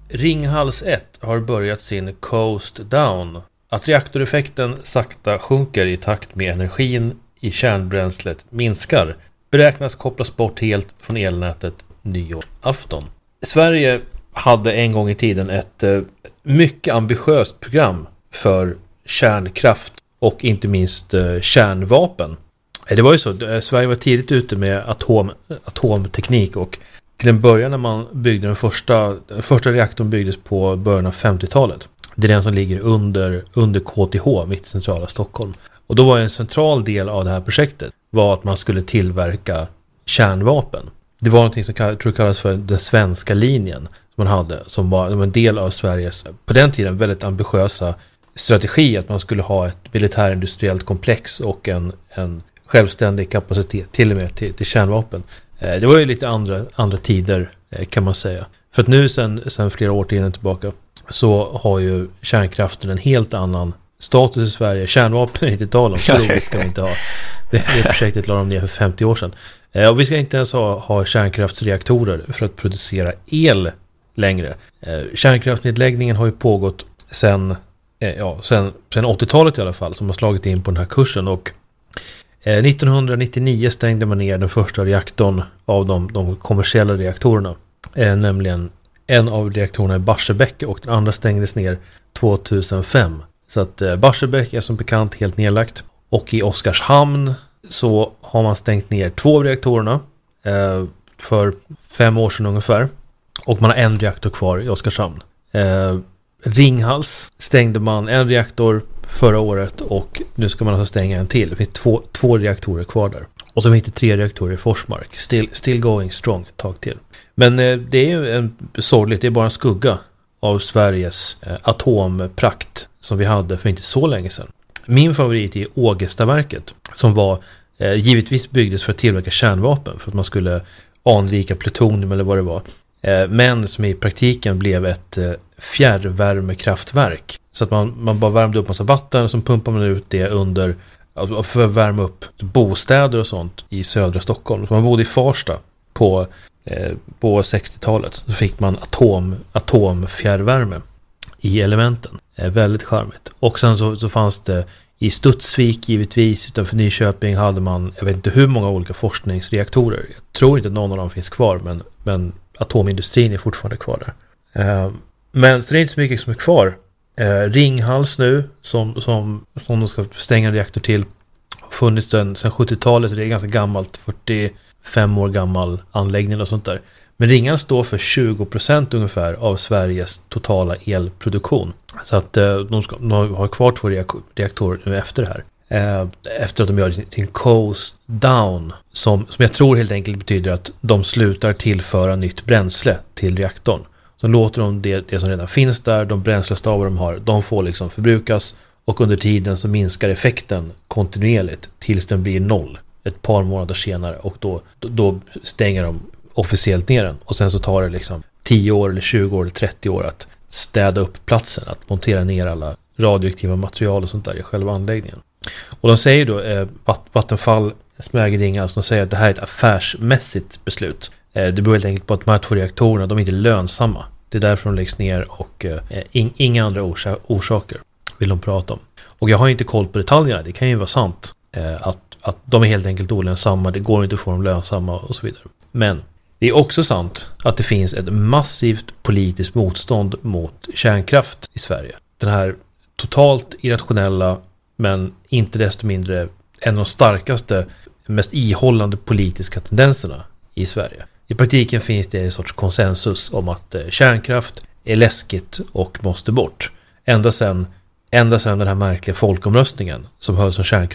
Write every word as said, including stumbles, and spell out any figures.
Ringhals ett har börjat sin coast down. Att reaktoreffekten sakta sjunker i takt med energin i kärnbränslet minskar beräknas kopplas bort helt från elnätet nyårsafton. Sverige hade en gång i tiden ett eh, mycket ambitiöst program för kärnkraft och inte minst eh, kärnvapen. Det var ju så, eh, Sverige var tidigt ute med atom, atomteknik och till en början när man byggde den första, den första reaktorn byggdes på början av femtiotalet. Det är den som ligger under, under K T H mitt i centrala Stockholm. Och då var en central del av det här projektet var att man skulle tillverka kärnvapen. Det var någonting som jag tror kallas för den svenska linjen som man hade, som var, som var en del av Sveriges, på den tiden väldigt ambitiösa strategi att man skulle ha ett militärindustriellt komplex och en, en självständig kapacitet till och med till, till kärnvapen. Eh, det var ju lite andra, andra tider eh, kan man säga. För att nu sen, sen flera årtionden tillbaka så har ju kärnkraften en helt annan status i Sverige. Kärnvapen är inte tal om, så roligt ska vi inte ha. Det, det projektet la de ner för femtio år sedan. Eh, och vi ska inte ens ha, ha kärnkraftsreaktorer för att producera el längre. Eh, kärnkraftnedläggningen har ju pågått sen, eh, ja, sen, sen åttiotalet i alla fall, som har slagit in på den här kursen. Och eh, nittonhundranittionio stängde man ner den första reaktorn av de, de kommersiella reaktorerna. Eh, nämligen en av reaktorerna i Barsebäck och den andra stängdes ner tvåtusenfem. Så att eh, Barsebäck är som bekant helt nedlagt. Och i Oskarshamn så har man stängt ner två av reaktorerna eh, för fem år sedan ungefär. Och man har en reaktor kvar i Oskarshamn. Eh, Ringhals stängde man en reaktor förra året och nu ska man alltså stänga en till. Det finns två, två reaktorer kvar där. Och så finns det tre reaktorer i Forsmark. Still, still going strong ett tag till. Men eh, det är ju en sorgligt, det är bara en skugga av Sveriges eh, atomprakt som vi hade för inte så länge sedan. Min favorit är Ågestaverket som var eh, givetvis byggdes för att tillverka kärnvapen för att man skulle anrika plutonium eller vad det var. Eh, men som i praktiken blev ett eh, fjärrvärmekraftverk. Så att man, man bara värmde upp massa vatten och så pumpar man ut det under alltså för att värma upp bostäder och sånt i södra Stockholm. Så man bodde i Farsta på, eh, på sextiotalet. Så fick man atom, atomfjärrvärme i elementen. Eh, väldigt charmigt. Och sen så, så fanns det i Studsvik givetvis utanför Nyköping hade man, jag vet inte hur många olika forskningsreaktorer. Jag tror inte att någon av dem finns kvar men, men atomindustrin är fortfarande kvar där. Eh, men så det är inte så mycket som är kvar. Eh, Ringhals nu som, som, som de ska stänga en reaktor till har funnits sedan, sedan sjuttiotalet så det är ganska gammalt, fyrtiofem år gammal anläggning och sånt där. Men Ringhals står för tjugo procent ungefär av Sveriges totala elproduktion. Så att eh, de, ska, de har kvar två reaktorer nu efter det här. Eh, efter att de gör sin coast down som, som jag tror helt enkelt betyder att de slutar tillföra nytt bränsle till reaktorn. Så låter de det, det som redan finns där, de bränslestavar de har, de får liksom förbrukas och under tiden så minskar effekten kontinuerligt tills den blir noll ett par månader senare och då, då, då stänger de officiellt ner den och sen så tar det liksom tio år eller tjugo år eller trettio år att städa upp platsen, att montera ner alla radioaktiva material och sånt där i själva anläggningen. Och de säger då, eh, Vattenfall, Smäger Ringhals, de säger att det här är ett affärsmässigt beslut. Eh, det beror helt enkelt på att de här två reaktorerna, de är inte lönsamma. Det är därför de läggs ner och eh, in, inga andra orsa- orsaker vill de prata om. Och jag har inte koll på detaljerna, det kan ju vara sant eh, att, att de är helt enkelt olönsamma, det går inte att få dem lönsamma och så vidare. Men det är också sant att det finns ett massivt politiskt motstånd mot kärnkraft i Sverige. Den här totalt irrationella men inte desto mindre en av de starkaste, mest ihållande politiska tendenserna i Sverige. I praktiken finns det en sorts konsensus om att kärnkraft är läskigt och måste bort. Ända sedan, ända sedan den här märkliga folkomröstningen som hölls om kärnkraft